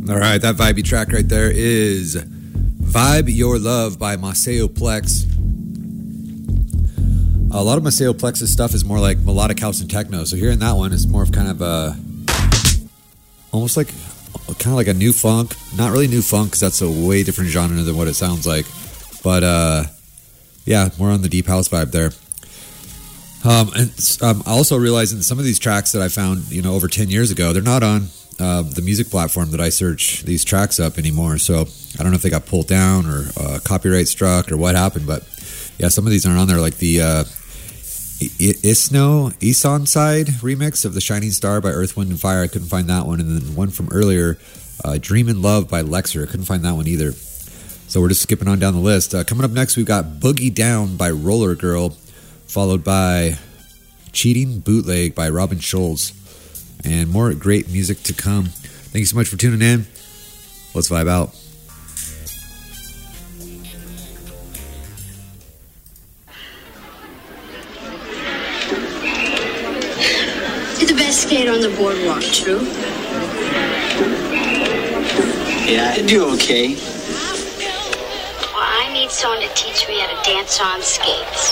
All right, that vibey track right there is Vibe Your Love by Maceo Plex. A lot of Maceo Plex's stuff is more like melodic house and techno. So hearing that one is more of kind of a, almost like kind of like a new funk. Not really new funk because that's a way different genre than what it sounds like. But yeah, more on the deep house vibe there. And I'm also realizing some of these tracks that I found, over 10 years ago, they're not on the music platform that I search these tracks up anymore. So I don't know if they got pulled down or copyright struck or what happened, but yeah, some of these aren't on there, like the Isan Side remix of The Shining Star by Earth, Wind & Fire. I couldn't find that one. And then one from earlier, Dream in Love by Lexer. I couldn't find that one either. So we're just skipping on down the list. Coming up next, we've got Boogie Down by Roller Girl, followed by Cheating Bootleg by Robin Schulz. And more great music to come. Thank you so much for tuning in. Let's vibe out. You're the best skater on the boardwalk, true? Yeah, I do okay. Well, I need someone to teach me how to dance on skates.